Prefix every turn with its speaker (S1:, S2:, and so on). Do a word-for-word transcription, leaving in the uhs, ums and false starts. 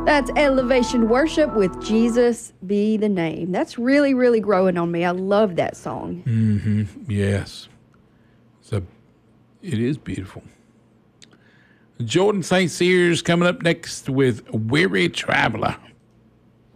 S1: That's Elevation Worship with Jesus Be the Name. That's really, really growing on me. I love that song.
S2: Mm-hmm. Yes. So it is beautiful. Jordan Saint Cyrs coming up next with Weary Traveler.